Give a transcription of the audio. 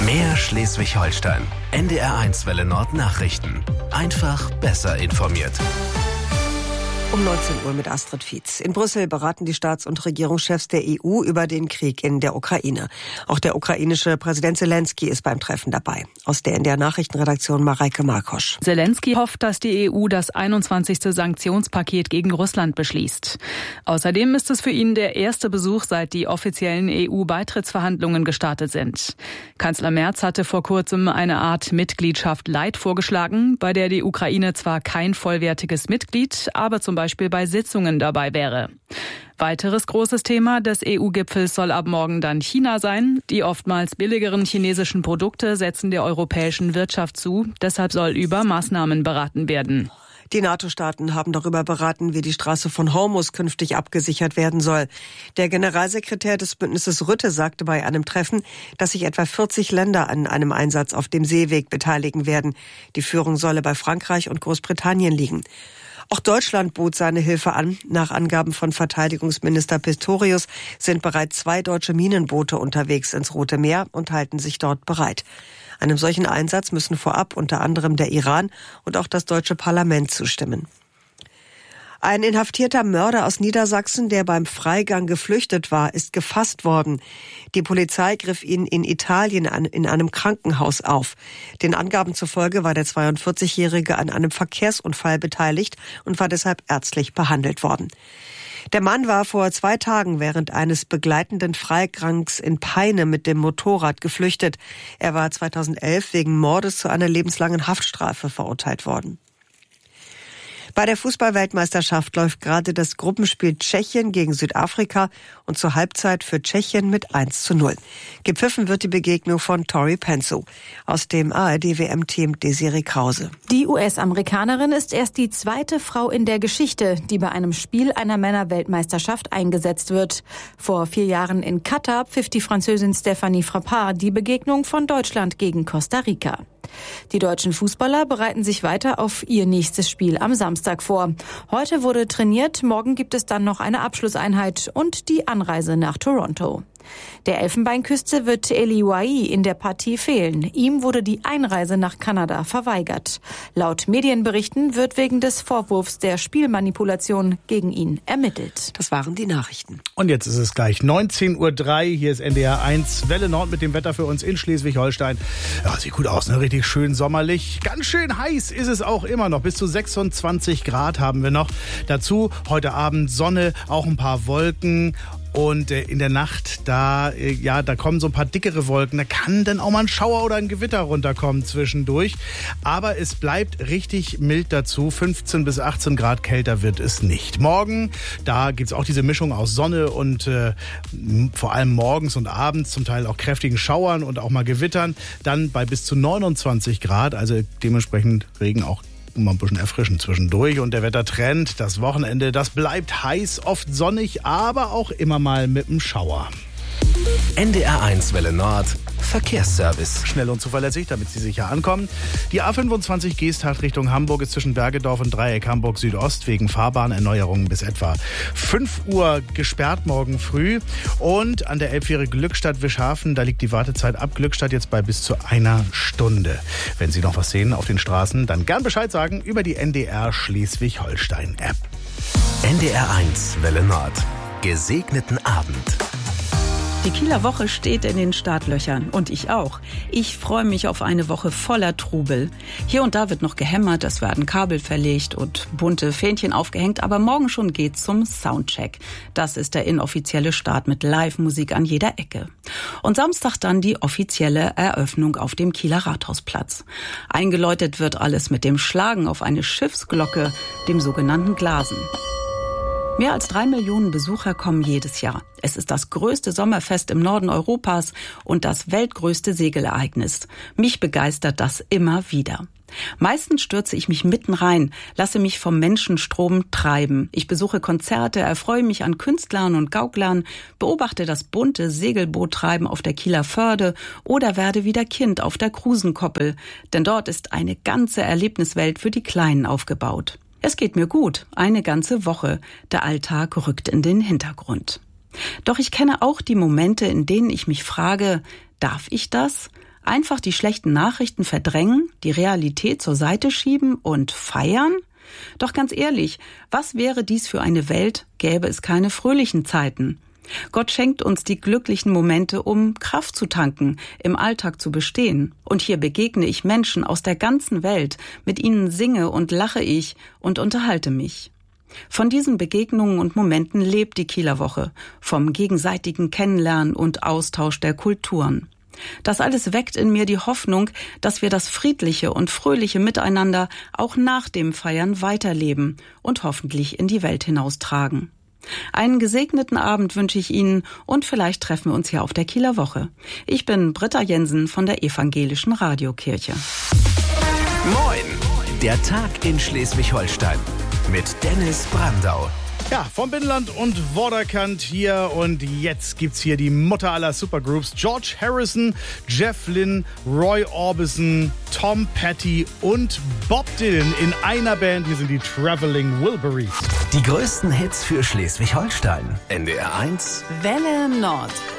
Mehr Schleswig-Holstein. NDR1 Welle Nord Nachrichten. Einfach besser informiert. Um 19 Uhr mit Astrid Fietz. In Brüssel beraten die Staats- und Regierungschefs der EU über den Krieg in der Ukraine. Auch der ukrainische Präsident Zelensky ist beim Treffen dabei. Aus der NDR-Nachrichtenredaktion Mareike Markosch. Zelensky hofft, dass die EU das 21. Sanktionspaket gegen Russland beschließt. Außerdem ist es für ihn der erste Besuch, seit die offiziellen EU-Beitrittsverhandlungen gestartet sind. Kanzler Merz hatte vor kurzem eine Art Mitgliedschaft Light vorgeschlagen, bei der die Ukraine zwar kein vollwertiges Mitglied, aber zum Beispiel bei Sitzungen dabei wäre. Weiteres großes Thema des EU-Gipfels soll ab morgen dann China sein. Die oftmals billigeren chinesischen Produkte setzen der europäischen Wirtschaft zu. Deshalb soll über Maßnahmen beraten werden. Die NATO-Staaten haben darüber beraten, wie die Straße von Hormuz künftig abgesichert werden soll. Der Generalsekretär des Bündnisses Rutte sagte bei einem Treffen, dass sich etwa 40 Länder an einem Einsatz auf dem Seeweg beteiligen werden. Die Führung solle bei Frankreich und Großbritannien liegen. Auch Deutschland bot seine Hilfe an. Nach Angaben von Verteidigungsminister Pistorius sind bereits 2 deutsche Minenboote unterwegs ins Rote Meer und halten sich dort bereit. Einem solchen Einsatz müssen vorab unter anderem der Iran und auch das deutsche Parlament zustimmen. Ein inhaftierter Mörder aus Niedersachsen, der beim Freigang geflüchtet war, ist gefasst worden. Die Polizei griff ihn in Italien in einem Krankenhaus auf. Den Angaben zufolge war der 42-Jährige an einem Verkehrsunfall beteiligt und war deshalb ärztlich behandelt worden. Der Mann war vor 2 Tagen während eines begleitenden Freigangs in Peine mit dem Motorrad geflüchtet. Er war 2011 wegen Mordes zu einer lebenslangen Haftstrafe verurteilt worden. Bei der Fußball-Weltmeisterschaft läuft gerade das Gruppenspiel Tschechien gegen Südafrika und zur Halbzeit für Tschechien mit 1:0. Gepfiffen wird die Begegnung von Tori Penso. Aus dem ARD-WM-Team Desiree Krause. Die US-Amerikanerin ist erst die 2. Frau in der Geschichte, die bei einem Spiel einer Männer-Weltmeisterschaft eingesetzt wird. Vor 4 Jahren in Katar pfiff die Französin Stéphanie Frappard die Begegnung von Deutschland gegen Costa Rica. Die deutschen Fußballer bereiten sich weiter auf ihr nächstes Spiel am Samstag vor. Heute wurde trainiert, morgen gibt es dann noch eine Abschlusseinheit und die Anreise nach Toronto. Der Elfenbeinküste wird Eli Wahi in der Partie fehlen. Ihm wurde die Einreise nach Kanada verweigert. Laut Medienberichten wird wegen des Vorwurfs der Spielmanipulation gegen ihn ermittelt. Das waren die Nachrichten. Und jetzt ist es gleich 19:03 Uhr. Hier ist NDR1 Welle Nord mit dem Wetter für uns in Schleswig-Holstein. Ja, sieht gut aus, ne? Richtig schön sommerlich. Ganz schön heiß ist es auch immer noch. Bis zu 26 Grad haben wir noch. Dazu heute Abend Sonne, auch ein paar Wolken. Und in der Nacht, da kommen so ein paar dickere Wolken. Da kann dann auch mal ein Schauer oder ein Gewitter runterkommen zwischendurch. Aber es bleibt richtig mild dazu. 15 bis 18 Grad kälter wird es nicht. Morgen, da gibt's auch diese Mischung aus Sonne und vor allem morgens und abends zum Teil auch kräftigen Schauern und auch mal Gewittern. Dann bei bis zu 29 Grad, also dementsprechend Regen auch mal ein bisschen erfrischen zwischendurch. Und der Wettertrend, das Wochenende, das bleibt heiß, oft sonnig, aber auch immer mal mit einem Schauer. NDR1 Welle Nord Verkehrsservice. Schnell und zuverlässig, damit Sie sicher ankommen. Die A25 Geesthacht Richtung Hamburg ist zwischen Bergedorf und Dreieck Hamburg Südost wegen Fahrbahnerneuerungen bis etwa 5 Uhr gesperrt morgen früh. Und an der Elbfähre Glückstadt-Wischhafen, da liegt die Wartezeit ab Glückstadt jetzt bei bis zu 1 Stunde. Wenn Sie noch was sehen auf den Straßen, dann gern Bescheid sagen über die NDR Schleswig-Holstein-App. NDR1 Welle Nord. Gesegneten Abend. Die Kieler Woche steht in den Startlöchern und ich auch. Ich freue mich auf eine Woche voller Trubel. Hier und da wird noch gehämmert, es werden Kabel verlegt und bunte Fähnchen aufgehängt, aber morgen schon geht's zum Soundcheck. Das ist der inoffizielle Start mit Live-Musik an jeder Ecke. Und Samstag dann die offizielle Eröffnung auf dem Kieler Rathausplatz. Eingeläutet wird alles mit dem Schlagen auf eine Schiffsglocke, dem sogenannten Glasen. Mehr als 3 Millionen Besucher kommen jedes Jahr. Es ist das größte Sommerfest im Norden Europas und das weltgrößte Segelereignis. Mich begeistert das immer wieder. Meistens stürze ich mich mitten rein, lasse mich vom Menschenstrom treiben. Ich besuche Konzerte, erfreue mich an Künstlern und Gauklern, beobachte das bunte Segelboottreiben auf der Kieler Förde oder werde wieder Kind auf der Krusenkoppel. Denn dort ist eine ganze Erlebniswelt für die Kleinen aufgebaut. Es geht mir gut, eine ganze Woche. Der Alltag rückt in den Hintergrund. Doch ich kenne auch die Momente, in denen ich mich frage, darf ich das? Einfach die schlechten Nachrichten verdrängen, die Realität zur Seite schieben und feiern? Doch ganz ehrlich, was wäre dies für eine Welt, gäbe es keine fröhlichen Zeiten? Gott schenkt uns die glücklichen Momente, um Kraft zu tanken, im Alltag zu bestehen. Und hier begegne ich Menschen aus der ganzen Welt, mit ihnen singe und lache ich und unterhalte mich. Von diesen Begegnungen und Momenten lebt die Kieler Woche, vom gegenseitigen Kennenlernen und Austausch der Kulturen. Das alles weckt in mir die Hoffnung, dass wir das friedliche und fröhliche Miteinander auch nach dem Feiern weiterleben und hoffentlich in die Welt hinaustragen. Einen gesegneten Abend wünsche ich Ihnen und vielleicht treffen wir uns hier auf der Kieler Woche. Ich bin Britta Jensen von der Evangelischen Radiokirche. Moin, der Tag in Schleswig-Holstein mit Dennis Brandau. Ja, vom Binnenland und Vorderkant hier und jetzt gibt's hier die Mutter aller Supergroups. George Harrison, Jeff Lynne, Roy Orbison, Tom Petty und Bob Dylan in einer Band. Hier sind die Traveling Wilburys. Die größten Hits für Schleswig-Holstein. NDR 1 Welle Nord.